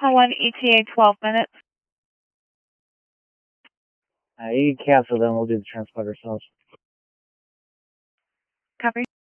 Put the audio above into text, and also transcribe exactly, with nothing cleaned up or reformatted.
Alpha one E T A twelve minutes. Uh, you can cancel them. We'll do the transport ourselves. Copy.